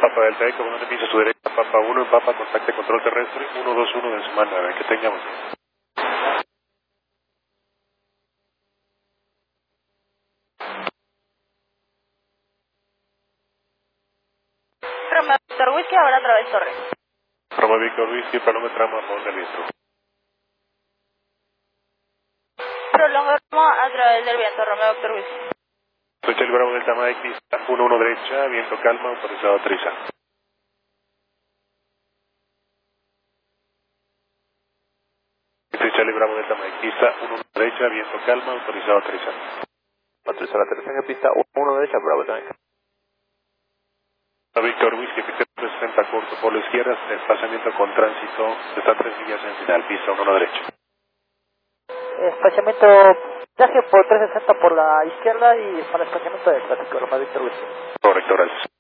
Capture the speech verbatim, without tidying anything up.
Papa del Teco, uno de pisa a su derecha, Papa uno en Papa, contacte control terrestre, uno dos uno de semana nueve, que tengamos. Romeo Víctor Whisky, ahora a través Torre. Romeo Víctor Whisky, palometramo a favor del viento. Prolongamos a través del viento, Romeo Víctor Whisky. Soy Charlie Bravo Delta Mike, pista uno uno derecha, viento calma, autorizado a aterrizar. Soy Charlie Bravo Delta Mike, pista uno uno derecha, viento calma, autorizado a aterrizar. Autorizado a aterrizar en pista uno derecha, Bravo también. Víctor Whisky, Víctor trescientos sesenta corto por la izquierda, desplazamiento con tránsito, está tres millas en final, pista uno uno derecha. Espaciamiento, viaje por trescientos sesenta por la izquierda y para espaciamiento de tráfico, Romeo Víctor Whisky. Correcto, gracias.